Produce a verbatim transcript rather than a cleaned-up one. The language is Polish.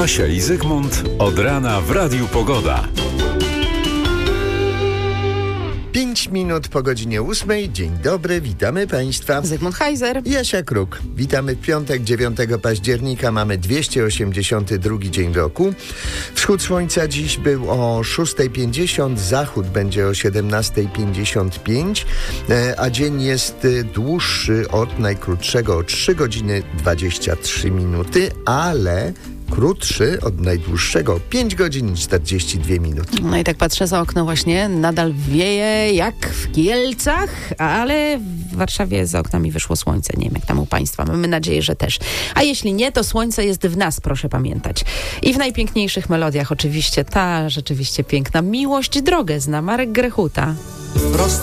Asia i Zygmunt od rana w Radiu Pogoda. Pięć minut po godzinie ósmej. Dzień dobry, witamy Państwa. Zygmunt Heiser. i Asia Kruk. Witamy w piątek, dziewiątego października. Mamy dwieście osiemdziesiąty drugi dzień roku. Wschód słońca dziś był o szósta pięćdziesiąt, zachód będzie o siedemnasta pięćdziesiąt pięć, a dzień jest dłuższy od najkrótszego o trzy godziny dwadzieścia trzy minuty, ale krótszy od najdłuższego pięć godzin czterdzieści dwie minuty. No i tak patrzę za okno właśnie, nadal wieje jak w Kielcach, ale w Warszawie za oknami wyszło słońce. Nie wiem jak tam u Państwa, mamy nadzieję, że też. A jeśli nie, to słońce jest w nas, proszę pamiętać. I w najpiękniejszych melodiach oczywiście ta rzeczywiście piękna Miłość drogę zna Marek Grechuta. Prosto